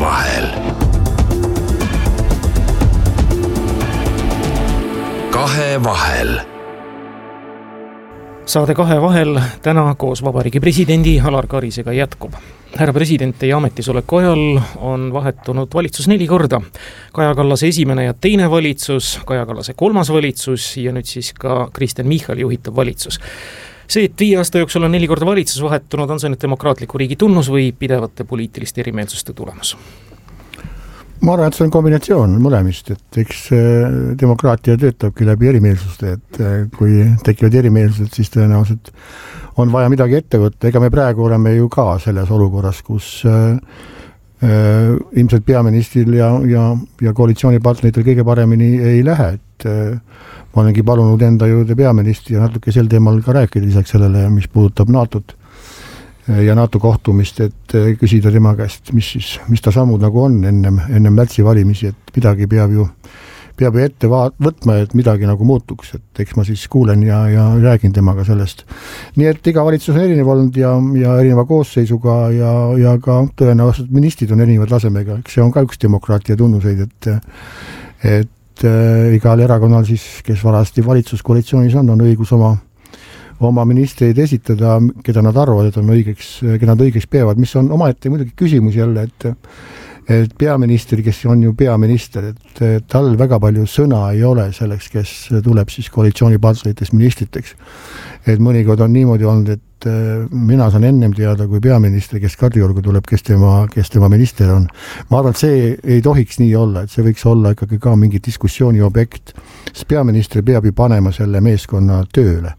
vahel. Kahe vahel. Saade Kahe vahel täna koos Vabariigi presidendi Alar Karisega jätkub. Härra president, teie ametisoleku ajal on vahetunud valitsus 4 korda. Kaja Kallase esimene ja teine valitsus, Kaja Kallase 3. valitsus ja nüüd siis ka Kristen Michali juhitav valitsus. See, et 5 aasta jooksul on 4 korda valitsus vahetunud, on see nüüd demokraatliku riigi tunnus või pidevate poliitiliste erimeelsuste tulemus? Ma arvan, et see on kombinatsioon mõlemist, et eks demokraatia töötabki läbi erimeelsuste, et kui tekivad erimeelsused, siis tõenäoliselt on vaja midagi ette võtta. Ega me praegu oleme ju ka selles olukorras, kus ilmselt peaministril ja koalitsioonipartneritel kõige paremini ei lähe, et ma olengi palunud enda juurde peaministri ja natuke sel teemal ka rääkida lisaks sellele, mis puudutab NATO-t ja NATO kohtumist, et küsida tema käest, mis ta sammud nagu on ennem märtsi valimisi, et midagi peab ju ette võtma, et midagi nagu muutuks, et eks ma siis kuulen ja räägin temaga sellest. Nii et iga valitsus on erinev olnud ja erineva koosseisuga ja ka tõenäoliselt ministrid on erinevad tasemega, eks see on ka üks demokraatia tunnuseid, et igal erakonnal siis, kes varasti valitsuskoalitsioonis on õigus oma ministreid esitada, keda nad arvavad, et keda nad õigeks peavad, mis on omaette muidugi küsimus jälle, et peaminister, kes on ju peaminister, et tal väga palju sõna ei ole selleks, kes tuleb siis koalitsioonipartneritest ministriteks. Et mõnikord on niimoodi olnud, et mina saan ennem teada kui peaminister, kes Kadriorgu tuleb, kes tema minister on. Ma arvan, et see ei tohiks nii olla, et see võiks olla ikkagi ka mingi diskussiooni objekt, sest peaminister peab ju panema selle meeskonna tööle.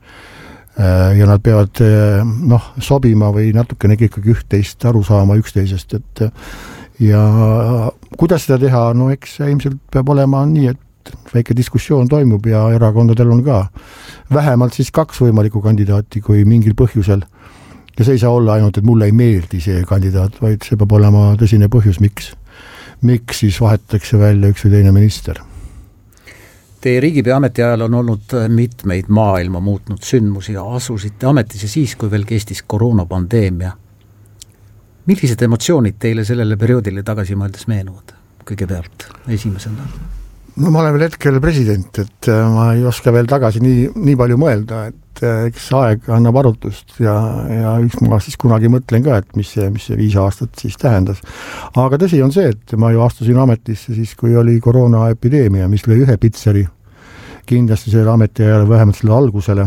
Ja nad peavad sobima või natukene ikkagi üht-teist aru saama üksteisest, et ja kuidas seda teha, eks ilmselt peab olema nii, et väike diskussioon toimub ja erakondadel on ka vähemalt siis 2 võimalikku kandidaati, kui mingil põhjusel. Ja see ei saa olla ainult, et mulle ei meeldi see kandidaat, vaid see peab olema tõsine põhjus, miks siis vahetatakse välja üks või teine minister. Teie riigipea ametiajal on olnud mitmeid maailma muutnud sündmusi ja asusite ametisse siis, kui veel kestis koroonapandeemia. Millised emotsioonid teile sellele perioodile tagasi mõeldes meenuvad? Kõigepealt esimesena. Ma olen veel hetkel president, et ma ei oska veel tagasi nii palju mõelda, et eks aeg annab arutust ja üks ma siis kunagi mõtlen ka, et mis see 5 aastat siis tähendas. Aga tõsi on see, et ma ju astusin ametisse siis, kui oli koroonaepideemia, mis lõi ühe pitseri kindlasti selle ametiajal vähemalt selle algusele.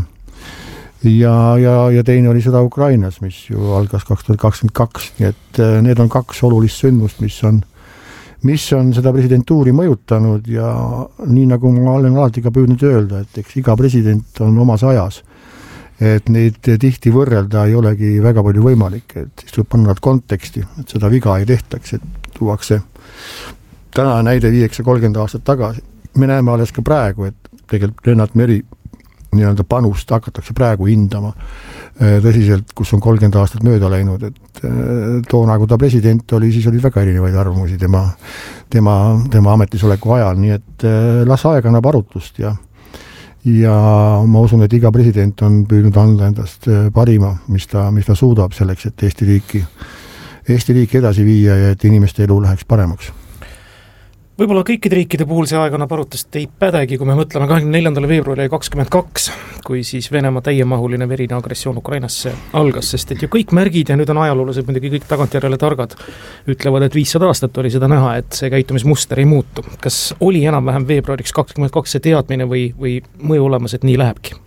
Ja teine oli seda Ukrainas, mis ju algas 2022, nii et need on 2 olulist sündmust, mis on seda presidentuuri mõjutanud ja nii nagu ma olen alati ka püüdnud öelda, et eks iga president on omas ajas, et neid tihti võrrelda ei olegi väga palju võimalik, et siis tuleb panna nad konteksti, et seda viga ei tehtaks, et tuuakse täna näide 30 aastat tagasi. Me näeme alles ka praegu, et tegelikult Lennart Meri panust hakatakse praegu hindama tõsiselt, kus on 30 aastat mööda läinud, et toona, kui ta president oli, siis oli väga erinevaid arvamusi tema ametisoleku ajal, nii et las aeg annab arutust ja ma usun, et iga president on püüdnud anda endast parima, mis ta suudab selleks, et Eesti riiki edasi viia ja et inimeste elu läheks paremaks. Võib-olla kõikide riikide puhul see aeg annab arutust ei pädegi, kui me mõtleme 24. veebruari 22, kui siis Venemaa täiemahuline verine agressioon Ukrainasse algas, sest et ju kõik märgid ja nüüd on ajaloolased muidugi kõik tagantjärele targad, ütlevad, et 500 aastat oli seda näha, et see käitumismuster ei muutu. Kas oli enam-vähem veebruariks 22 see teadmine või mõju olemas, et nii lähebki?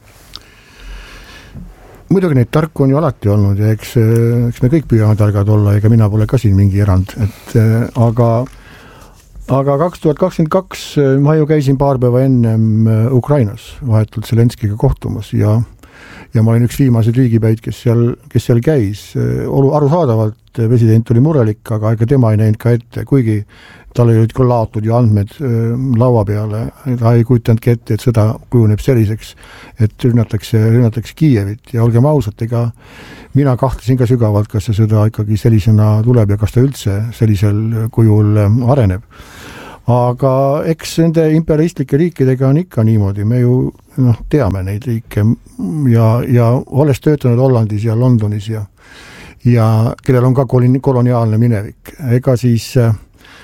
Muidugi neid tarku on ju alati olnud ja eks me kõik püüame targad olla, ega mina pole ka siin mingi erand, et aga 2022 ma ju käisin paar päeva ennem Ukrainas vahetult Zelenskiga kohtumas ja ma olin üks viimaseid riigipäid, kes seal käis. Arusaadavalt president oli murelik, aga ega tema ei näinud ka ette, kuigi tal olid ka laotud ju andmed laua peale. Ta ei kujutanudki ette, et sõda kujuneb selliseks, et rünnatakse Kiievit ja olgem ausad, ega mina kahtlesin ka sügavalt, kas see sõda ikkagi sellisena tuleb ja kas ta üldse sellisel kujul areneb. Aga eks nende imperialistlike riikidega on ikka niimoodi, me ju teame neid riike ja olles töötanud Hollandis ja Londonis ja kellel on ka koloniaalne minevik. Ega siis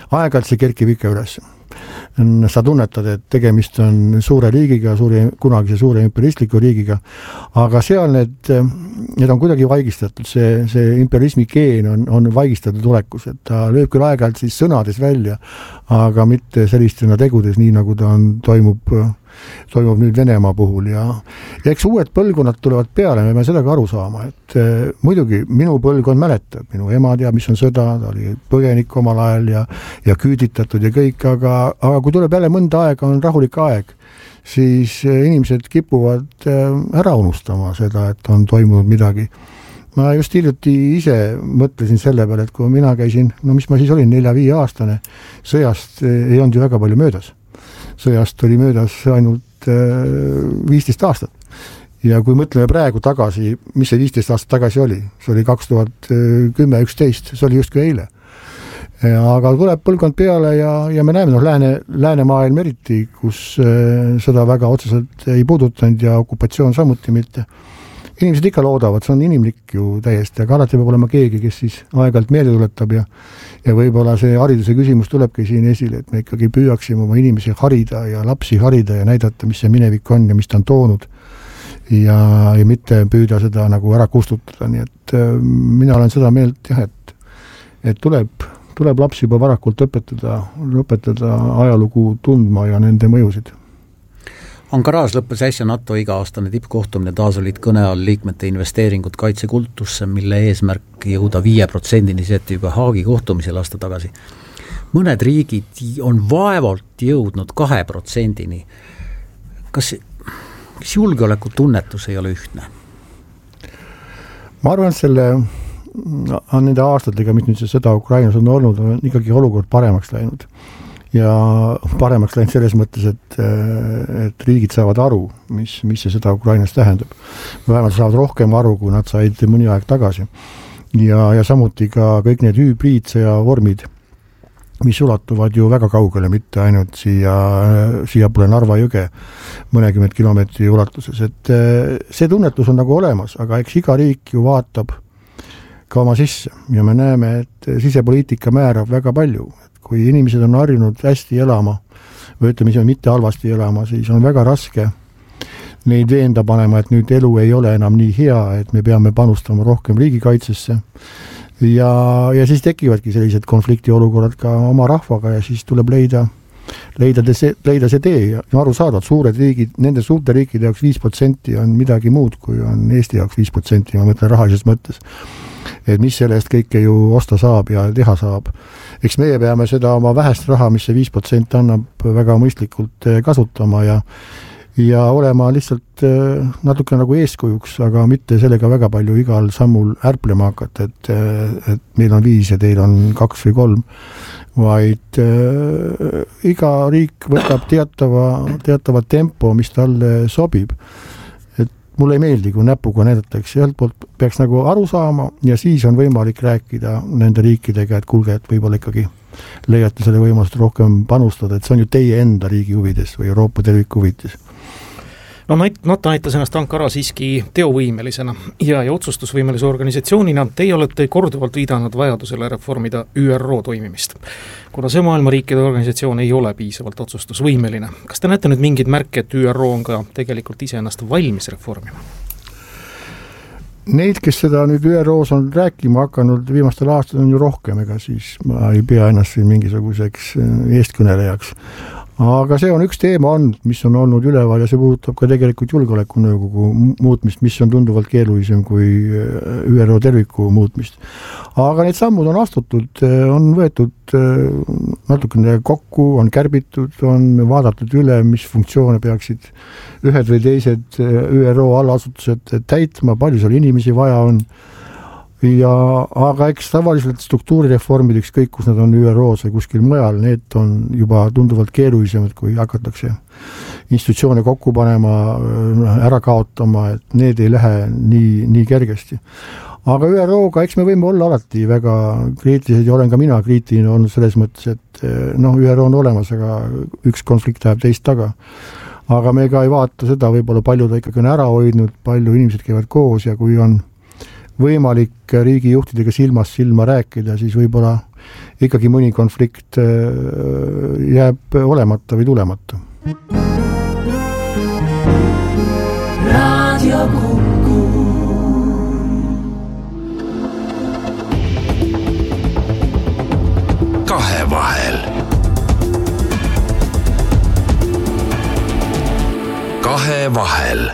aeg-ajalt see kerkib ikka üles. Sa tunnetad, et tegemist on suure riigiga, kunagise suure imperialistliku riigiga, aga seal need on kuidagi vaigistatud, see imperialismi geen on vaigistatud olekus, et ta lööb küll aeg-ajalt siis sõnades välja, aga mitte sellistena tegudes, nii nagu ta toimub nüüd Venemaa puhul ja eks uued põlvkonnad tulevad peale, me peame sellega aru saama, et muidugi minu põlvkond mäletab, minu ema teab, mis on sõda, ta oli põgenik omal ajal ja küüditatud ja kõik, aga kui tuleb jälle mõnda aega, on rahulik aeg, siis inimesed kipuvad ära unustama seda, et on toimunud midagi. Ma just hiljuti ise mõtlesin selle peale, et kui mina käisin, mis ma siis olin, 4-5 aastane, sõjast ei olnud ju väga palju möödas. Sõjast oli möödas ainult 15 aastat. Ja kui mõtleme praegu tagasi, mis see 15 aastat tagasi oli? See oli 2010-11, see oli justkui eile. Aga tuleb põlvkond peale ja me näeme, läänemaailm eriti, kus seda väga otseselt ei puudutanud ja okupatsioon samuti mitte. Inimesed ikka loodavad, see on inimlik ju täiesti, aga alati peab olema keegi, kes siis aeg-ajalt meelde tuletab ja võib-olla see hariduse küsimus tulebki siin esile, et me ikkagi püüaksime oma inimesi harida ja lapsi harida ja näidata, mis see minevik on ja mis ta on toonud ja mitte püüda seda nagu ära kustutada, nii et mina olen seda meelt jah, et tuleb lapsi juba varakult õpetada ajalugu tundma ja nende mõjusid. Ankaras lõppes äsja NATO iga-aastane tippkohtumine, taas olid kõne all liikmete investeeringud kaitsekultusse, mille eesmärk jõuda 5%-ni seeti juba Haagi kohtumisel aasta tagasi. Mõned riigid on vaevalt jõudnud 2%-ni. Kas julgeoleku tunnetus ei ole ühtne? Ma arvan, et nende aastatega, mis nüüd seda Ukrainas on olnud, on ikkagi olukord paremaks läinud. Ja paremaks läinud selles mõttes, et riigid saavad aru, mis see seda Ukrainas tähendab. Vähemalt saavad rohkem aru, kui nad said mõni aeg tagasi. Ja samuti ka kõik need hübriidsõja vormid, mis ulatuvad ju väga kaugele, mitte ainult siia pole Narva jõge mõnekümmet kilomeetri ulatuses. Et see tunnetus on nagu olemas, aga eks iga riik ju vaatab ka oma sisse ja me näeme, et sisepoliitika määrab väga palju. Kui inimesed on harjunud hästi elama või ütleme, mitte halvasti elama, siis on väga raske neid veenda panema, et nüüd elu ei ole enam nii hea, et me peame panustama rohkem riigikaitsesse ja siis tekivadki sellised konfliktiolukorrad ka oma rahvaga ja siis tuleb leida see tee ja aru saada, et suured riigid, nende suurte riikide jaoks 5% on midagi muud, kui on Eesti jaoks 5%, ma mõtlen rahalises mõttes. Et mis sellest kõike ju osta saab ja teha saab. Eks meie peame seda oma vähest raha, mis see 5% annab, väga mõistlikult kasutama ja olema lihtsalt natuke nagu eeskujuks, aga mitte sellega väga palju igal sammul ärplema hakata, et meil on 5 ja teil on 2 või 3, vaid iga riik võtab teatava tempo, mis talle sobib. Mulle ei meeldi, kui näpuga näidatakse, ühelt poolt peaks nagu aru saama ja siis on võimalik rääkida nende riikidega, et kuulge, et võib-olla ikkagi leiate selle võimalust rohkem panustada, et see on ju teie enda riigi huvides või Euroopa terviku huvides. No NATO näitas ennast Ankara siiski teovõimelisena ja otsustusvõimelise organisatsioonina teie olete korduvalt viidanud vajadusele reformida ÜRO toimimist. Kuna see maailmariikide organisatsioon ei ole piisavalt otsustusvõimeline, kas te näete nüüd mingid märke, et ÜRO on ka tegelikult ise ennast valmis reformima? Neid, kes seda nüüd ÜROs on rääkima hakanud viimastel aastal on ju rohkem, ega siis ma ei pea ennast siin mingisuguseks eestkõnelejaks. Aga see on üks teema mis on olnud üleval ja see puudutab ka tegelikult julgeolekunõukogu muutmist, mis on tunduvalt keerulisem kui ÜRO terviku muutmist. Aga need sammud on astutud, on võetud natukene kokku, on kärbitud, on vaadatud üle, mis funktsioone peaksid ühed või teised ÜRO allasutused täitma, palju seal inimesi vaja on. Aga eks tavaliselt struktuurireformid, ükskõik kus nad on ÜROs või kuskil mujal, need on juba tunduvalt keerulisemad, kui hakatakse institutsioone kokku panema, ära kaotama, et need ei lähe nii kergesti. Aga ÜRO-ga, eks me võime olla alati väga kriitilised ja olen ka mina kriitiline olnud selles mõttes, et ÜRO on olemas, aga üks konflikt läheb teist taga. Aga me ka ei vaata seda, võib-olla palju ta ikkagi on ära hoidnud, palju inimesed käivad koos ja kui on võimalik riigijuhtidega silmast silma rääkida, siis võib-olla ikkagi mõni konflikt jääb olemata või tulemata. Raadio Kuku. Kahevahel. Kahevahel.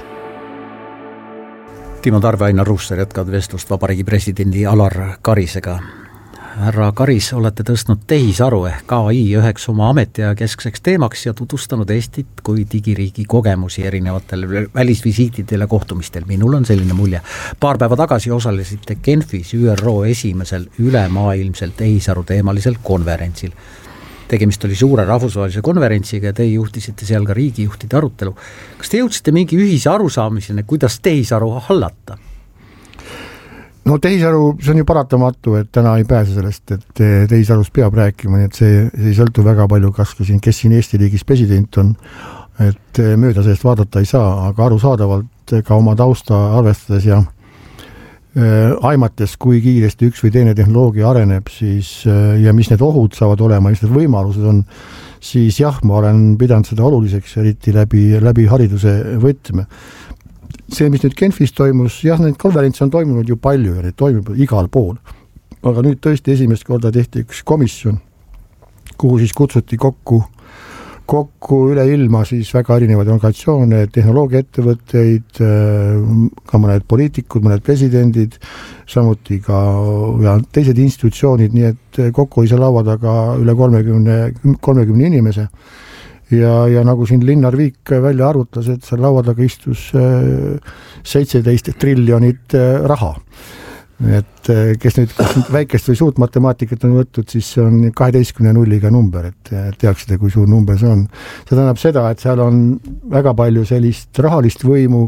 Timo Tarve, Ainar Ruussaar jätkavad vestlust Vabariigi presidendi Alar Karisega. Härra Karis, olete tõstnud tehisaru ehk AI üheks oma ametiaja keskseks teemaks ja tutvustanud Eestit kui digiriigi kogemusi erinevatel välisvisiitidel ja kohtumistel. Minul on selline mulje. Paar päeva tagasi osalesite Genfis ÜRO esimesel ülemaailmsel tehisaru teemalisel konverentsil. Tegemist oli suure rahvusvahelise konverentsiga ja teie juhtisite seal ka riigijuhtide arutelu. Kas te jõudsite mingi ühise arusaamiseni, kuidas tehisaru hallata? No tehisaru, see on ju paratamatu, et täna ei pääse sellest, et tehisarust peab rääkima, nii et see ei sõltu väga palju, kes siin Eesti riigis president on, et mööda sellest vaadata ei saa, aga arusaadavalt ka oma tausta arvestades ja aimates, kui kiiresti üks või teine tehnoloogia areneb, siis, ja mis need ohud saavad olema, mis need võimalused on, siis jah, ma olen pidanud seda oluliseks, eriti läbi hariduse võtme. See, mis nüüd Genfis toimus, jah, need konverentsi on toimunud ju palju ja need toimub igal pool. Aga nüüd tõesti esimest korda tehti üks komisjon, kuhu siis kutsuti kokku üle ilma siis väga erinevaid organisatsioone, tehnoloogiaettevõtteid, ka mõned poliitikud, mõned presidendid, samuti ka ja teised institutsioonid, nii et kokku oli see laua taga üle 30 inimese. Ja nagu siin Linnar Viik välja arvutas, et seal laua taga istus 17 triljonit raha. Et kes nüüd väikest või suurt matemaatikat on võttud, siis see on 12 nulliga number, et teaksite, kui suur number see on. See tähendab seda, et seal on väga palju sellist rahalist võimu,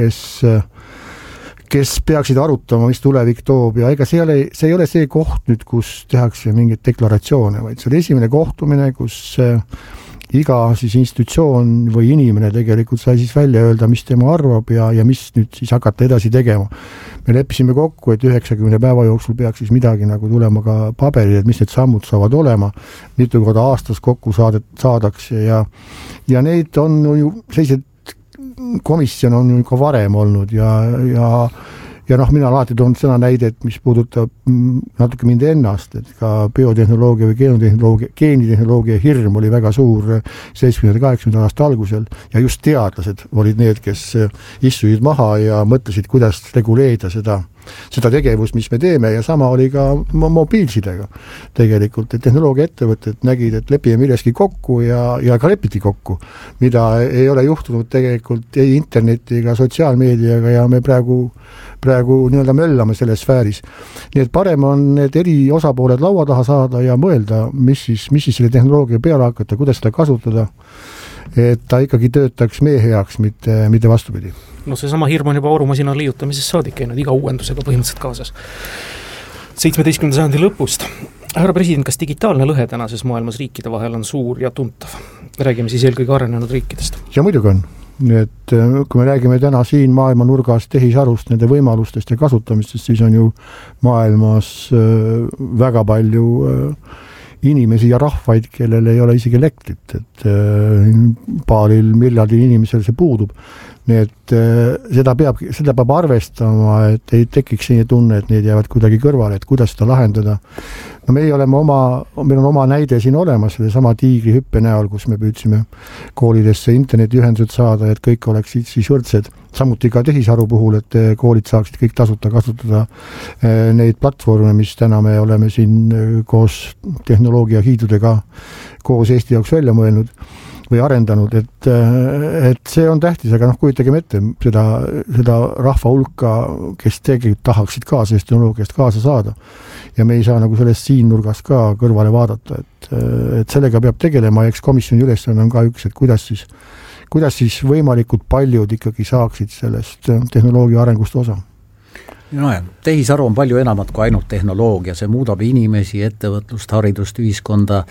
kes peaksid arutama, mis tulevik toob ja ega see ei ole see koht nüüd, kus tehakse mingeid deklaratsioone, vaid see oli esimene kohtumine, kus iga siis institutsioon või inimene tegelikult sai siis välja öelda, mis tema arvab ja mis nüüd siis hakata edasi tegema. Me leppisime kokku, et 90 päeva jooksul peaks siis midagi nagu tulema ka paberil, et mis need sammud saavad olema, mitu korda aastas kokku saadakse ja neid on ju sellised komisjon on ju ka varem olnud ja mina alati toon seda näidet, mis puudutab natuke mind ennast, et ka biotehnoloogia või geenitehnoloogia hirm oli väga suur 70-80 aasta algusel ja just teadlased olid need, kes istusid maha ja mõtlesid, kuidas reguleerida seda tegevust, mis me teeme ja sama oli ka mobiilsidega tegelikult, et tehnoloogiaettevõtted nägid, et lepime milleski kokku ja ka lepiti kokku, mida ei ole juhtunud tegelikult ei interneti ega sotsiaalmeediaga ja me praegu nii-öelda möllame selles sfääris. Nii et parem on need eri osapooled laua taha saada ja mõelda, mis siis selle tehnoloogia peale hakata, kuidas seda kasutada, et ta ikkagi töötaks meie heaks, mitte vastupidi. No see sama hirm on juba aurumasina liiutamisest saadik käinud iga uuendusega põhimõtteliselt kaasas. 17. sajandi lõpust. Härra president, kas digitaalne lõhe tänases maailmas riikide vahel on suur ja tuntav? Räägime siis eelkõige arenenud riikidest. Ja muidugi on. Et kui me räägime täna siin maailma nurgas tehisarust, nende võimalustest ja kasutamistest, siis on ju maailmas väga palju inimesi ja rahvaid, kellel ei ole isegi elektrit, et paaril miljardil inimesel see puudub. Nii et seda peab arvestama, et ei tekiks selline tunne, et need jäävad kuidagi kõrvale, et kuidas seda lahendada. No meil on oma näide siin olemas, selle sama tiigri hüppe näol, kus me püüdsime koolidesse internetiühendused saada, et kõik oleksid siis võrdsed. Samuti ka tehisaru puhul, et koolid saaksid kõik tasuta kasutada neid platvorme, mis täna me oleme siin koos tehnoloogia hiidudega koos Eesti jaoks välja mõelnud või arendanud, et see on tähtis, aga kujutagem ette seda rahva hulka, kes tegelikult tahaksid ka sellest tehnoloogiast kaasa saada. Ja me ei saa nagu sellest siin nurgas ka kõrvale vaadata, et sellega peab tegelema, eks komisjoni ülesanne on ka üks, et kuidas siis võimalikult paljud ikkagi saaksid sellest tehnoloogia arengust osa. No ja, tehisaru on palju enamat kui ainult tehnoloogia, see muudab inimesi, ettevõtlust, haridust, ühiskonda.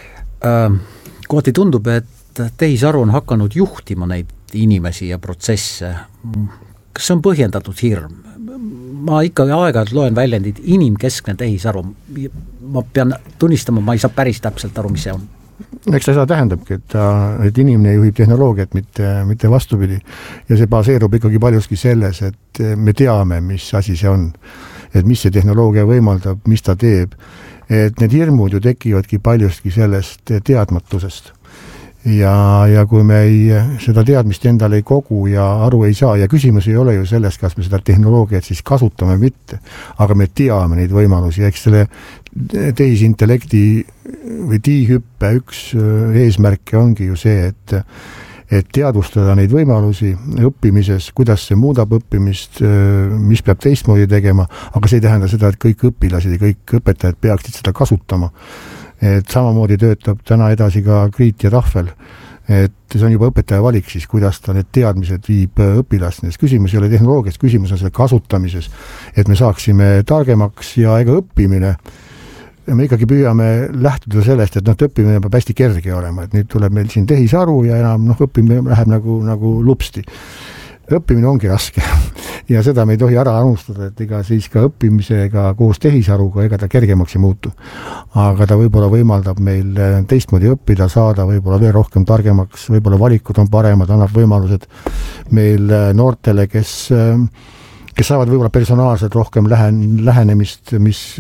Kohati tundub, et tehisaru on hakanud juhtima neid inimesi ja protsesse. Kas see on põhjendatud hirm? ma ikkagi aeg-ajalt loen väljendid inimkeskne tehisaru. Ma pean tunnistama, ma ei saa päris täpselt aru, mis see on. Eks seda tähendabki, et inimene juhib tehnoloogiat, mitte vastupidi. Ja see baseerub ikkagi paljuski selles, et me teame, mis asi see on. Et mis see tehnoloogia võimaldab, mis ta teeb. Et need hirmud ju tekivadki paljustki sellest teadmatusest. Ja kui me seda teadmist endale ei kogu ja aru ei saa, ja küsimus ei ole ju sellest, kas me seda tehnoloogiat siis kasutame mitte, aga me teame neid võimalusi, eks selle tehisintellekti või tiihüppe üks eesmärke ongi ju see, et teadvustada neid võimalusi õppimises, kuidas see muudab õppimist, mis peab teistmoodi tegema, aga see ei tähenda seda, et kõik õpilased ja kõik õpetajad peaksid seda kasutama. Et samamoodi töötab täna edasi ka Kriit ja Tahvel, et see on juba õpetaja valik siis, kuidas ta need teadmised viib õpilasteni. Küsimus ei ole tehnoloogias, küsimus on selle kasutamises, et me saaksime targemaks ja ega õppimine. Me ikkagi püüame lähtuda sellest, et õppimine peab hästi kerge olema, et nüüd tuleb meil siin tehisaru ja enam õppimine läheb nagu lupsti. Õppimine ongi raske ja seda me ei tohi ära unustada, et ega siis ka õppimisega koos tehisaruga ega ta kergemaks ei muutu. Aga ta võib-olla võimaldab meil teistmoodi õppida, saada võib-olla veel rohkem targemaks, võib-olla valikud on paremad, annab võimalused meil noortele, kes saavad võib-olla personaalselt rohkem lähenemist,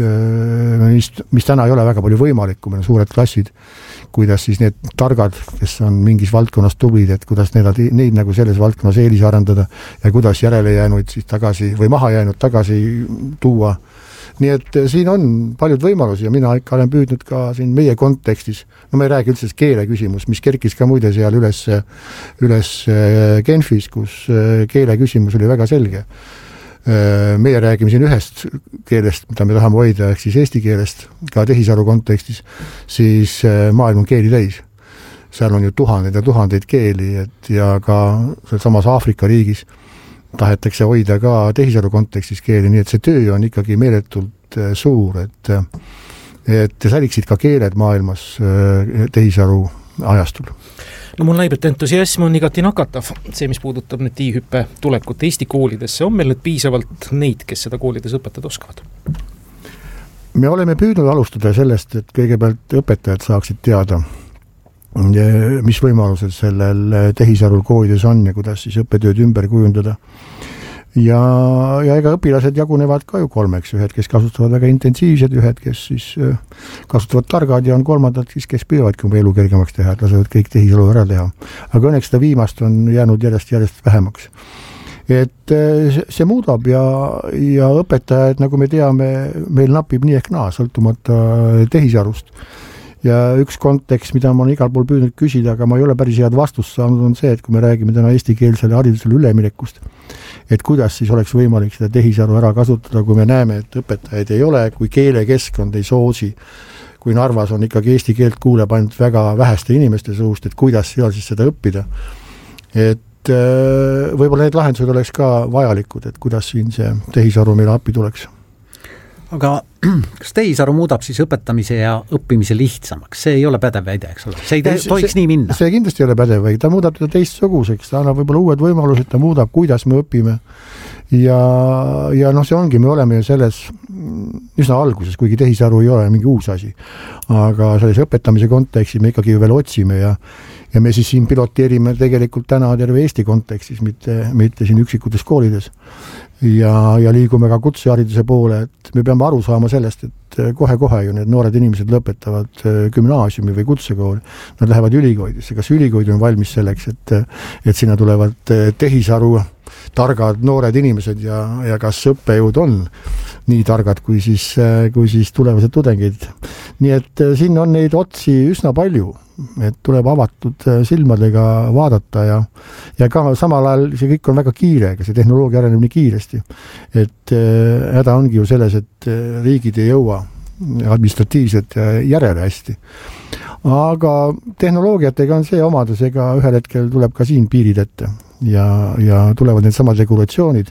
mis täna ei ole väga palju võimalik, kui meil on suured klassid, kuidas siis need targad, kes on mingis valdkonnas tublid, et kuidas neid nagu selles valdkonnas eelis arendada ja kuidas järele jäänuid siis tagasi või maha jäänud tagasi tuua. Nii et siin on paljud võimalusi ja mina ikka olen püüdnud ka siin meie kontekstis, no me ei räägi üldse keele küsimus, mis kerkis ka muide seal üles Genfis, kus keele küsimus oli väga selge. Meie räägime siin ühest keelest, mida me tahame hoida, ehk siis eesti keelest, ka tehisaru kontekstis, siis maailm on keeli täis. Seal on ju tuhandeid ja tuhandeid keeli, ja ka samas Aafrika riigis tahetakse hoida ka tehisaru kontekstis keeli, nii et see töö on ikkagi meeletult suur, et säiliksid ka keeled maailmas tehisaru ajastul. No mul näib, et entusiasm on igati nakatav. See, mis puudutab nüüd tiihüppe tulekut Eesti koolidesse, on meil nüüd piisavalt neid, kes seda koolides õpetada oskavad? Me oleme püüdnud alustada sellest, et kõigepealt õpetajad saaksid teada, mis võimalused sellel tehisarul koolides on ja kuidas siis õppetööd ümber kujundada. Ja ega õpilased jagunevad ka ju kolmeks, ühed, kes kasutavad väga intensiivsed, ühed, kes siis kasutavad targad ja on kolmandad, kes püüavadki elu kergemaks teha, et lasevad kõik tehisaru ära teha. Aga õnneks seda viimast on jäänud järjest vähemaks. Et see muudab ja õpetajad, nagu me teame, meil napib nii ehk naa, sõltumata tehisarust. Ja üks kontekst, mida ma olen igal pool püüdnud küsida, aga ma ei ole päris head vastust saanud, on see, et kui me räägime täna eestikeelsele haridusele üleminekust, et kuidas siis oleks võimalik seda tehisaru ära kasutada, kui me näeme, et õpetajaid ei ole, kui keelekeskkond ei soosi, kui Narvas on ikkagi eesti keelt kuuleb ainult väga väheste inimeste suust, et kuidas seal siis seda õppida. Et võib-olla need lahendused oleks ka vajalikud, et kuidas siin see tehisaru meile appi tuleks. Aga kas tehisaru muudab siis õpetamise ja õppimise lihtsamaks? See ei ole pädev väide, eks ole? See ei tohiks nii minna? See kindlasti ei ole pädev väide, ta muudab teda teistsuguseks, ta annab võib-olla uued võimalused, ta muudab, kuidas me õpime. Ja see ongi, me oleme ju selles üsna alguses, kuigi tehisaru ei ole mingi uus asi. Aga selles õpetamise kontekstis me ikkagi veel otsime ja me siis siin piloteerime tegelikult täna terve Eesti kontekstis, mitte siin üksikutes koolides. Ja liigume ka kutsehariduse poole, et me peame aru saama sellest, et kohe-kohe ju need noored inimesed lõpetavad gümnaasiumi või kutsekooli. Nad lähevad ülikoolidesse. Kas ülikoolid on valmis selleks, et sinna tulevad tehisaru targad noored inimesed ja kas õppejõud on nii targad kui siis tulevased tudengid. Nii et siin on neid otsi üsna palju, et tuleb avatud silmadega vaadata ja ka samal ajal see kõik on väga kiire, ega see tehnoloogia areneb nii kiiresti, et häda ongi ju selles, et riigid ei jõua administratiivselt järele hästi. Aga tehnoloogiatega on see omadus, ega ühel hetkel tuleb ka siin piirid ette ja tulevad need samad regulatsioonid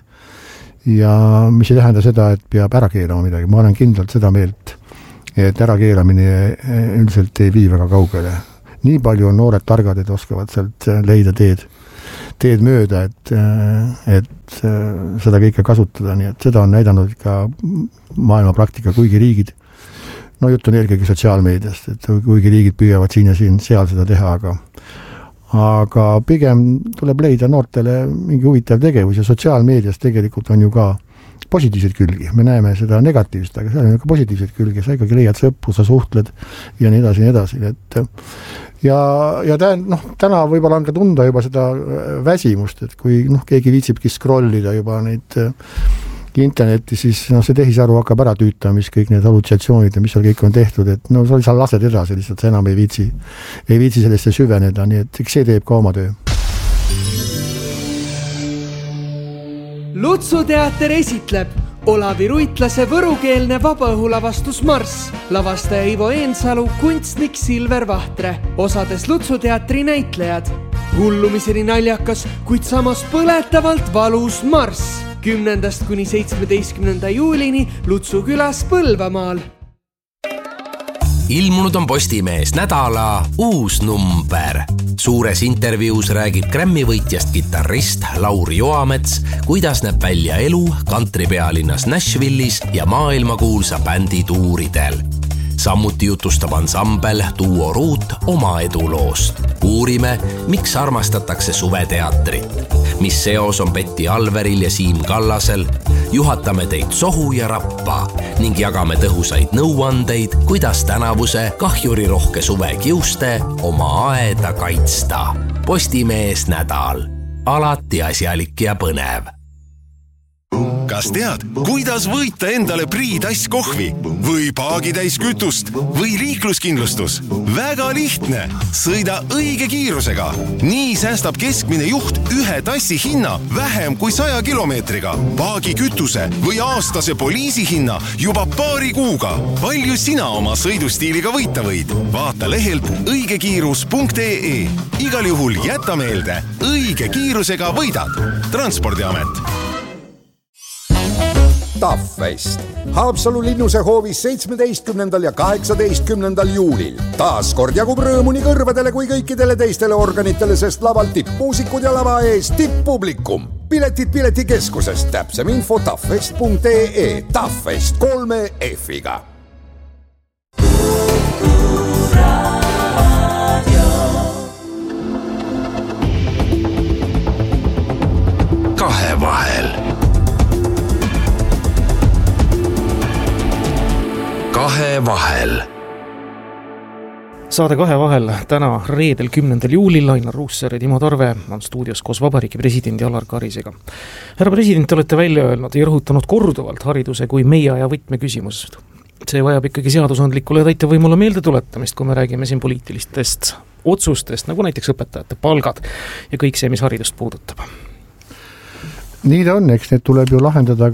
ja mis ei tähenda seda, et peab ära keelama midagi. Ma olen kindlalt seda meelt, et ära keelamine üldiselt ei vii väga kaugele. Nii palju on noored targad, et oskavad sealt leida teed teed mööda, et seda kõike kasutada, nii et seda on näidanud ka maailma praktika, kuigi riigid, no jutt on eelkõige sotsiaalmeediast, et kuigi riigid püüavad siin ja seal seda teha, aga pigem tuleb leida noortele mingi huvitav tegevus ja sotsiaalmeedias tegelikult on ju ka positiivseid külgi. Me näeme seda negatiivset, aga seal on ka positiivseid külgi. Sa ikkagi leiad sõpru, sa suhtled ja nii edasi. Et, ja täna võib-olla on ka tunda juba seda väsimust, et kui keegi viitsibki scrollida juba neid internetti, siis see tehisaru hakkab ära tüütama, mis kõik need hallutsatsioonid ja mis seal kõik on tehtud, et sa lased edasi, lihtsalt sa enam ei viitsi sellesse süveneda, nii et eks see teeb ka oma töö. Lutsuteater esitleb Olavi Ruitlase võrukeelne vabaõhulavastus Marss, lavastaja Ivo Eensalu, kunstnik Silver Vahtre, osades Lutsuteatri näitlejad. Hullumiseni naljakas, kuid samas põletavalt valus Marss. 10. kuni 17. juulini Lutsu külas Põlvamaal. Ilmunud on Postimees nädala uus number. Suures intervjuus räägib Grammy võitjast kitarrist Lauri Joamets, kuidas näeb välja elu kantripealinnas Nashville'is ja maailmakuulsa bändi tuuridel. Samuti jutustab ansambel Duo Ruut oma eduloost. Uurime, miks armastatakse suveteatrit, mis seos on Betty Alveril ja Siim Kallasel, juhatame teid sohu ja rappa ning jagame tõhusaid nõuandeid, kuidas tänavuse kahjurirohke suve kiuste oma aeda kaitsta. Postimees nädal. Alati asjalik ja põnev. Kas tead, kuidas võita endale Priidass kohvi või paagitäis kütust või liikluskindlustus? Väga lihtne. Sõida õige kiirusega. Nii säästab keskmine juht ühe tassi hinna vähem kui 100 kilomeetriga. Paagi kütuse või aastase poliisi hinna juba paari kuuga. Palju sina oma sõidustiiliga võita võid? Vaata lehelt õigekiirus.ee. Igal juhul jäta meelde, õige kiirusega võidad. Transpordiamet. Taffest. Haapsalu linnuse hoovis 17. ja 18. juulil. Taas kord jagub rõõmu nii kõrvadele kui kõikidele teistele organitele, sest laval tippmuusikud ja lava ees tipppublikum. Piletid piletikeskusest, täpsem info taffest.ee. Taffest 3 F-iga. Kahevahel. Kahevahel. Saade Kahevahel täna reedel 10. juulil Ainar Ruussaar ja Timo Tarve on stuudios koos Vabariigi presidendi Alar Karisega. Härra president, olete välja öelnud ja rõhutanud korduvalt hariduse kui meie aja võtmeküsimused. See vajab ikkagi seadusandlikule ja täitevvõimule meelde tuletamist, kui me räägime siin poliitilistest otsustest, nagu näiteks õpetajate palgad ja kõik see, mis haridust puudutab. Nii ta on, eks need tuleb ju lahendada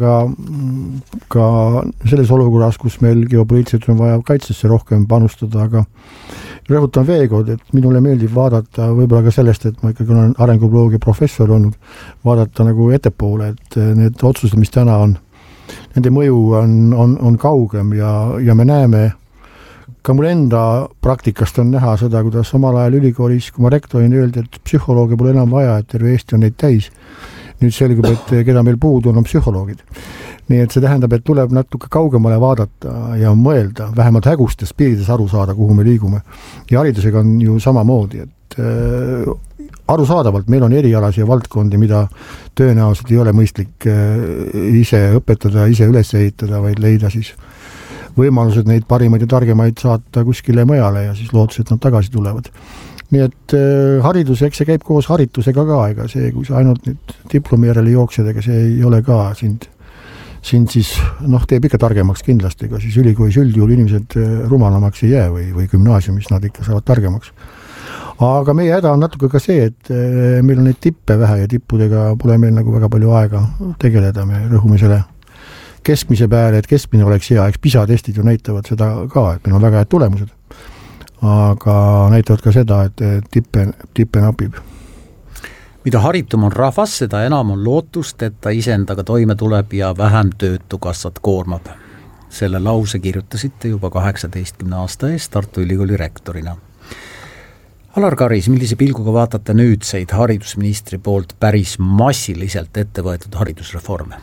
ka selles olukorras, kus meil geopoliitiliselt on vaja kaitsesse rohkem panustada, aga rõhutan veekord, et minule meeldib vaadata võib-olla ka sellest, et ma ikkagi olen arengubioloogia professor olnud, vaadata nagu ettepoole, et need otsused, mis täna on, nende mõju on kaugem ja me näeme, ka mul enda praktikast on näha seda, kuidas omal ajal ülikoolis, kui ma rektorina öeldi, et psühholooge pole enam vaja, et terve Eesti on neid täis. Nüüd selgub, et keda meil puudu on psühholoogid. Nii et see tähendab, et tuleb natuke kaugemale vaadata ja mõelda, vähemalt hägustes piirides aru saada, kuhu me liigume. Ja haridusega on ju samamoodi, et arusaadavalt meil on erialasi ja valdkondi, mida tõenäoliselt ei ole mõistlik ise õpetada, ise üles ehitada, vaid leida siis võimalused neid parimaid ja targemaid saata kuskile mujale ja siis lootus, et nad tagasi tulevad. Nii et haridus, eks see käib koos haritusega ka, ega see, kui sa ainult nüüd diplomi järele jooksed, ega see ei ole ka sind siis, teeb ikka targemaks kindlasti, ega siis ülikoolis üldjuhul inimesed rumalamaks ei jää või gümnaasiumis nad ikka saavad targemaks. Aga meie häda on natuke ka see, et meil on neid tippe vähe ja tippudega pole meil nagu väga palju aega tegeleda, me rõhume selle keskmise peale, et keskmine oleks hea, eks PISA testid ju näitavad seda ka, et meil on väga head tulemused. Aga näitavad ka seda, et tippe napib. Mida haritum on rahvas, seda enam on lootust, et ta iseendaga toime tuleb ja vähem töötukassat koormab. Selle lause kirjutasite juba 18 aasta eest Tartu Ülikooli rektorina. Alar Karis, millise pilguga vaatate nüüdseid haridusministri poolt päris massiliselt ette võetud haridusreforme?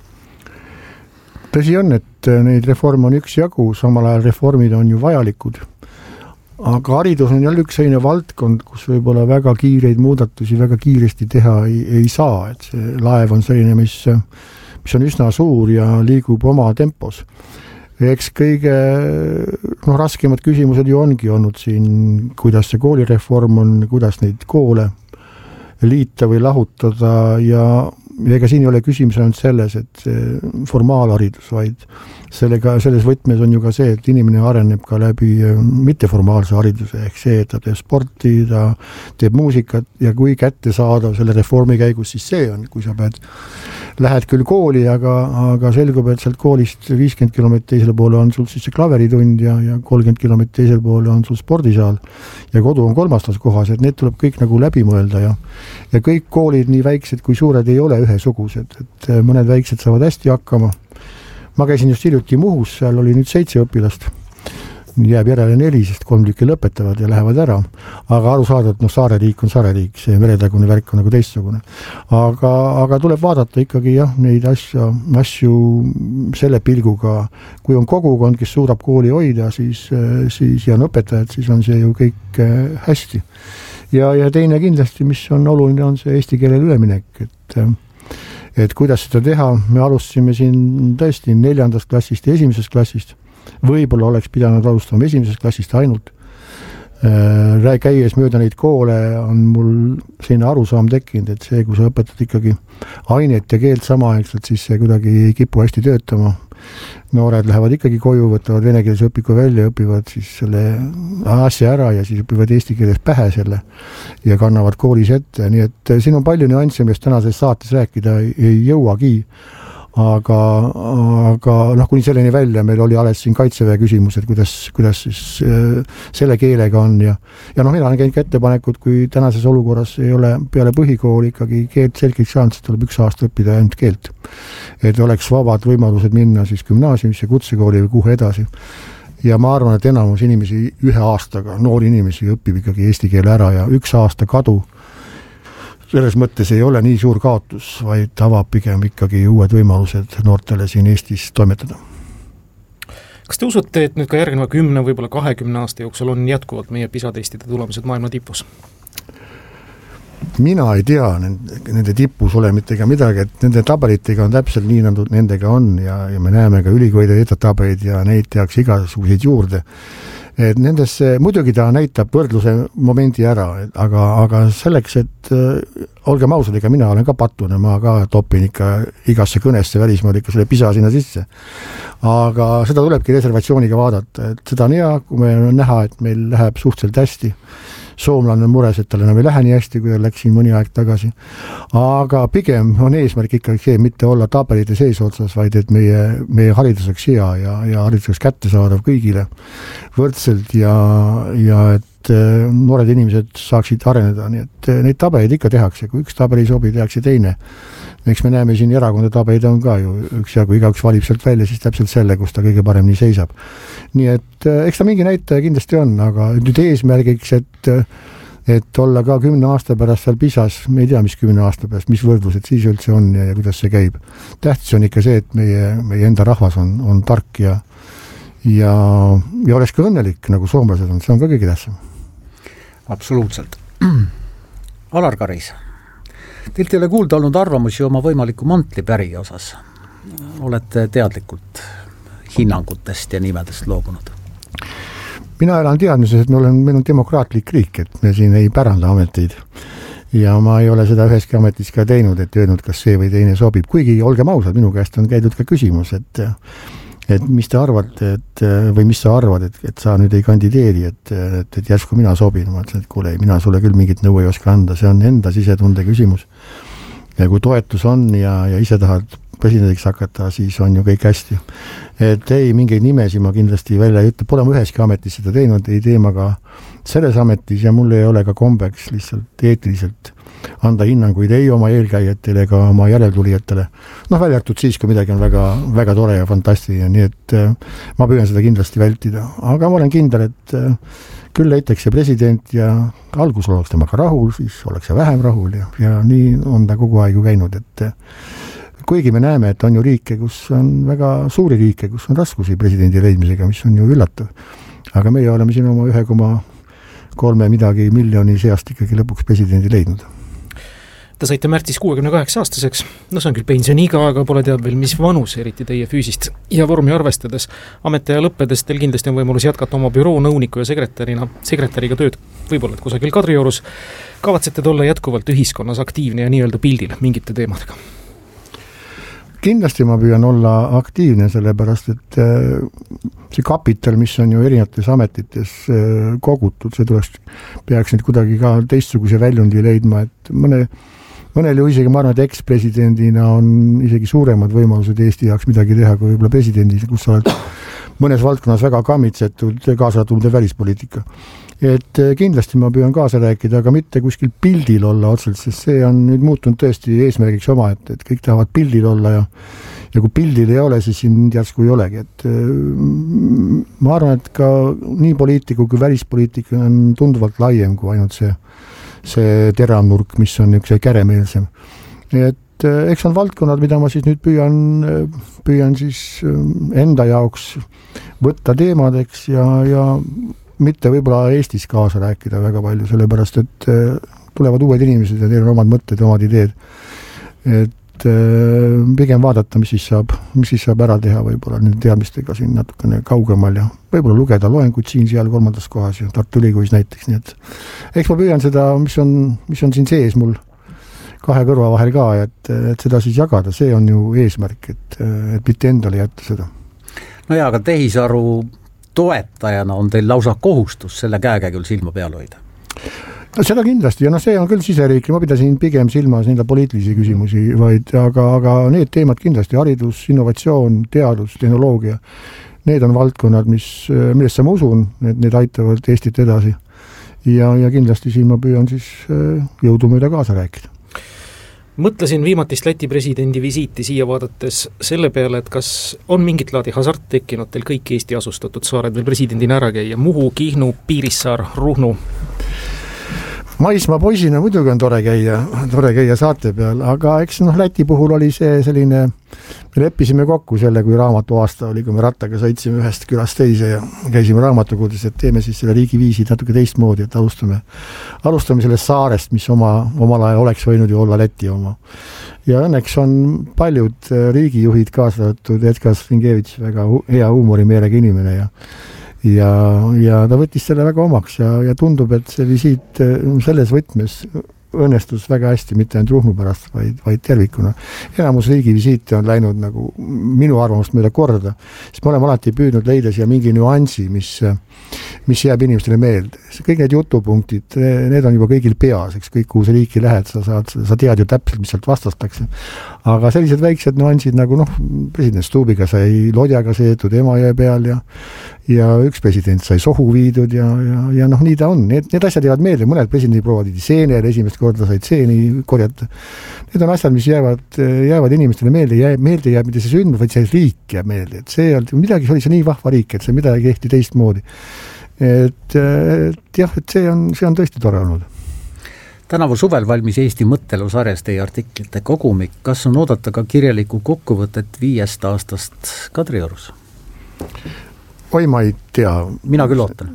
Tõsi on, et neid reforme on üksjagu, samal ajal reformid on ju vajalikud. Aga haridus on jälle üks selline valdkond, kus võib-olla väga kiireid muudatusi väga kiiresti teha ei saa. Et see laev on selline, mis on üsna suur ja liigub oma tempos. Eks kõige raskemad küsimused ju ongi olnud siin, kuidas see koolireform on, kuidas neid koole liita või lahutada ja ega siin ei ole küsimus ainult selles, et formaalharidus, vaid selles võtmes on ju ka see, et inimene areneb ka läbi mitteformaalse hariduse, ehk see, et ta teeb sporti, ta teeb muusikat ja kui kättesaadav selle reformi käigus, siis see on, kui sa lähed küll kooli, aga selgub, et sealt koolist 50 kilomeetrit teisele poole on sul siis see klaveritund ja 30 kilomeetrit teisele poole on sul spordisaal ja kodu on kolmastas kohas, et need tuleb kõik nagu läbi mõelda ja kõik koolid nii väiksed kui suured ei ole ühesugused, et mõned väiksed saavad hästi hakkama. Ma käisin just hiljuti Muhus, seal oli nüüd 7 õpilast, jääb järele 4, sest 3 tükki lõpetavad ja lähevad ära, aga aru saada, et saareriik on saareriik, see meretagune värk on nagu teistsugune. Aga tuleb vaadata ikkagi neid asju selle pilguga, kui on kogukond, kes suudab kooli hoida, siis ja on õpetajad, siis on see ju kõik hästi. Ja teine kindlasti, mis on oluline, on see eesti keelele üleminek, et kuidas seda teha, me alustasime siin tõesti 4. klassist ja 1. klassist, võib-olla oleks pidanud alustama 1. klassist ainult. Käies mööda neid koole on mul selline arusaam tekkinud, et see, kui sa õpetad ikkagi ainet ja keelt samaaegselt, siis see kuidagi ei kipu hästi töötama. Noored lähevad ikkagi koju, võtavad venekeelse õpiku välja, õpivad siis selle asja ära ja siis õpivad eesti keeles pähe selle ja kannavad koolis ette. Nii et siin on palju nüansse, millest tänases saates rääkida ei jõuagi. Aga kuni selleni välja meil oli alles siin kaitseväe küsimus, et kuidas siis selle keelega on ja mina olen käinud ka ettepanekud, kui tänases olukorras ei ole peale põhikooli ikkagi keelt selgeks saanud, siis tuleb 1 aasta õppida ainult keelt. Et oleks vabad võimalused minna siis gümnaasiumisse, kutsekooli või kuhu edasi. Ja ma arvan, et enamus inimesi 1 aastaga, noori inimesi õpib ikkagi eesti keele ära ja 1 aasta kadu selles mõttes ei ole nii suur kaotus, vaid avab pigem ikkagi uued võimalused noortele siin Eestis toimetada. Kas te usute, et nüüd ka järgneva 10, võib-olla 20 aasta jooksul on jätkuvalt meie PISA-testide tulemused maailma tipus? Mina ei tea nende tipus olemitega midagi, et nende tabelitega on täpselt nii, nagu nendega on ja me näeme ka ülikoolide edetabeleid ja neid tehakse igasuguseid juurde. Et nendesse, muidugi ta näitab võrdluse momendi ära, aga selleks, et olgem ausad, ega mina olen ka patune, ma ka topin ikka igasse kõnesse välismaal ikka selle PISA sinna sisse. Aga seda tulebki reservatsiooniga vaadata, et seda on hea, kui me on näha, et meil läheb suhteliselt hästi. Soomlane on mures, et tal enam ei lähe nii hästi, kui ta läks siin mõni aeg tagasi. Aga pigem on eesmärk ikkagi see, mitte olla tabelite sees otsas, vaid et meie haridus oleks hea ja haridus oleks kättesaadav kõigile võrdselt ja et noored inimesed saaksid areneda. Nii et neid tabeleid ikka tehakse, kui üks tabel ei sobi, tehakse teine. Eks me näeme siin erakonna tabelid on ka ju üksjagu, igaüks valib sealt välja siis täpselt selle, kus ta kõige paremini seisab. Nii et eks ta mingi näitaja kindlasti on, aga nüüd eesmärgiks, et olla ka 10 aasta pärast seal PISAs, me ei tea, mis 10 aasta pärast, mis võrdlused siis üldse on ja kuidas see käib. Tähtis on ikka see, et meie enda rahvas on tark ja oleks ka õnnelik, nagu soomlased on, see on ka kõige tähtsam. Absoluutselt. Alar Karis, teilt ei ole kuulda olnud arvamusi oma võimaliku mantlipäri osas. Olete teadlikult hinnangutest ja nimedest loobunud? Mina elan teadmises, et meil on demokraatlik riik, et me siin ei päranda ameteid. Ja ma ei ole seda üheski ametis ka teinud, et öelnud, kas see või teine sobib. Kuigi olgem ausad, minu käest on käidud ka küsimus, et mis te arvate, või mis sa arvad, et sa nüüd ei kandideeri, et järsku mina sobin. Ma ütlen, et kuule, mina sulle küll mingit nõu ei oska anda, see on enda sisetunde küsimus. Ja kui toetus on ja ise tahad presidendiks hakata, siis on ju kõik hästi. Et ei, mingeid nimesi ma kindlasti välja ei ütle, pole ma üheski ametis seda teinud, ei teema ka selles ametis ja mul ei ole ka kombeks lihtsalt eetiliselt anda hinnanguid ei oma eelkäijatele ega oma järeltulijatele. Väljartud siis, kui midagi on väga, väga tore ja fantastiline, nii et ma püüan seda kindlasti vältida. Aga ma olen kindel, et küll leitakse president ja alguses oleks temaga rahul, siis oleks vähem rahul ja nii on ta kogu aeg ju käinud, et kuigi me näeme, et on ju riike, kus on väga suuri riike, kus on raskusi presidendi leidmisega, mis on ju üllatav. Aga meie oleme siin oma 1,3 midagi miljoni seast ikkagi lõpuks presidendi leidnud. Te saite märtsis 68-aastaseks, see on küll pensioniga, aga pole teab veel, mis vanus, eriti teie füüsist ja vormi arvestades. Ametiaja lõppedes teil kindlasti on võimalus jätkata oma büroo nõuniku ja sekretäriga tööd, võib-olla et kusagil Kadriorus. Kavatsete olla jätkuvalt ühiskonnas aktiivne ja nii-öelda pildil mingite teemadega? Kindlasti ma püüan olla aktiivne, sellepärast, et see kapital, mis on ju erinevates ametites kogutud, see peaks nüüd kuidagi ka teistsuguse väljundi leidma, et mõnel ju isegi, ma arvan, et ekspresidendina on isegi suuremad võimalused Eesti jaoks midagi teha kui võib-olla presidendid, kus sa oled mõnes valdkonnas väga kammitsetud, kaasatud välispoliitika. Et kindlasti ma püüan kaasa rääkida, aga mitte kuskil pildil olla otselt, sest see on nüüd muutunud tõesti eesmärgiks oma, et kõik tahavad pildil olla ja kui pildil ei ole, siis siin järsku ei olegi. Et ma arvan, et ka nii poliitiku kui välispoliitika on tunduvalt laiem kui ainult see teravnurk, mis on üks käremeelsem. Et eks on valdkonnad, mida ma siis nüüd püüan siis enda jaoks võtta teemadeks ja mitte võib-olla Eestis kaasa rääkida väga palju, sellepärast, et tulevad uued inimesed ja teil on omad mõtted, omad ideed. Et pigem vaadata, mis siis saab ära teha võib-olla nüüd teadmistega siin natukene kaugemal ja võib-olla lugeda loenguid siin-seal 3. kohas ja Tartu Ülikoos näiteks. Nii et eks ma püüan seda, mis on siin sees mul kahe kõrva vahel ka, et seda siis jagada, see on ju eesmärk, et mitte endale jätta seda. No ja, aga tehisaru toetajana on teil lausa kohustus selle käega küll silma peal hoida? No seda kindlasti ja see on küll siseriikli, ma pidasin pigem silmas nii poliitilisi küsimusi, aga need teemad kindlasti, haridus, innovatsioon, teadus, tehnoloogia, need on valdkonnad, millesse ma usun, et need aitavad Eestit edasi ja kindlasti siin ma püüan siis jõudumööda kaasa rääkida. Mõtlesin viimatist Läti presidendi visiiti siia vaadates selle peale, et kas on mingit laadi hasart tekkinud teil kõik Eesti asustatud saared veel presidendina ära käia, Muhu, Kihnu, Piirissaar, Ruhnu? Maismaa poisina muidugi on tore käia saate peal, aga eks Läti puhul oli see selline, me leppisime kokku selle, kui raamatu aasta oli, kui me rattaga sõitsime ühest külast teise ja käisime raamatukogus, et teeme siis selle riigiviisi natuke teistmoodi, et alustame sellest saarest, mis omal ajal oleks võinud ju olla Läti oma. Ja õnneks on paljud riigijuhid kaasatud, Edgar Sringevitš, väga hea huumorimeelega inimene ja ta võttis selle väga omaks ja tundub, et see visiit selles võtmes õnnestus väga hästi, mitte ainult Ruhnu pärast, vaid tervikuna. Enamus riigivisiite on läinud nagu minu arvamust mööda korda, sest me oleme alati püüdnud leida siia mingi nüansi, mis jääb inimestele meelde. Kõik need jutupunktid, need on juba kõigil peas, eks kõik, kuhu sa riiki lähed, sa tead ju täpselt, mis sealt vastastakse. Aga sellised väiksed nüansid nagu president Stubiga sai lodjaga seetud Emajõe peal ja üks president sai sohu viidud ja nii ta on. Need asjad jäävad meelde, mõned presidendi proovad seenel, esimest korda said seeni korjata. Need on asjad, mis jäävad inimestele meelde jääb mitte see sündmus, vaid see riik jääb meelde. Et see midagi oli see nii vahva riik, et see midagi kehti teistmoodi. Et jah, et see on tõesti tore olnud. Tänavu suvel valmis Eesti mõttelusarjas teie artiklite kogumik. Kas on oodata ka kirjaliku kokkuvõtet 5 aastast Kadriorus? Oi, ma ei tea. Mina küll ootan.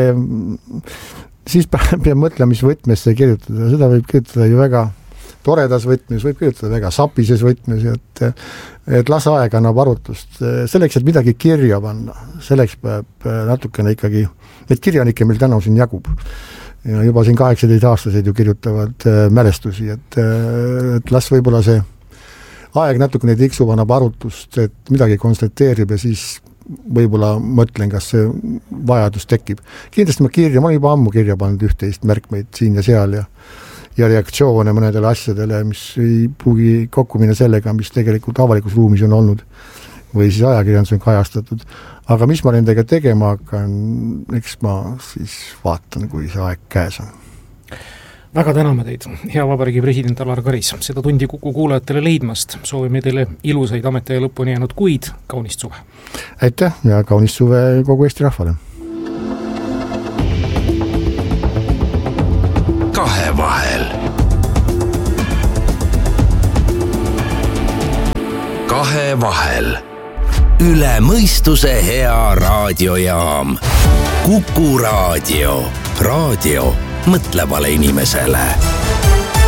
Siis peab mõtlema, mis võtmes see kirjutada. Seda võib kirjutada ju väga toredas võtmes, võib kirjutada väga sapises võtmes, et las aeg annab arutust. Selleks, et midagi kirja panna, selleks peab natukene ikkagi, need kirjanikke meil täna siin jagub. Ja juba siin 18-aastased ju kirjutavad mälestusi, et las võib-olla see aeg natukene tiksub, annab arutust, et midagi konstateerib ja siis võib-olla mõtlen, kas see vajadus tekib. Kindlasti ma olen juba ammu kirja pannud üht-teist märkmeid siin ja seal ja reaktsioone mõnedele asjadele, mis ei pruugi kokku minna sellega, mis tegelikult avalikus ruumis on olnud või siis ajakirjandus on kajastatud. Aga mis ma nendega tegema hakkan, eks ma siis vaatan, kui see aeg käes on. Väga täname teid, hea Vabariigi president Alar Karis, seda tundi Kuku kuulajatele leidmast. Soovime teile ilusaid ametiaja lõpuni jäänud kuid, kaunist suve. Aitäh ja kaunist suve kogu Eesti rahvale. Kahevahel. Kahevahel. Üle mõistuse hea raadiojaam. Kuku raadio. Raadio mõtlevale inimesele.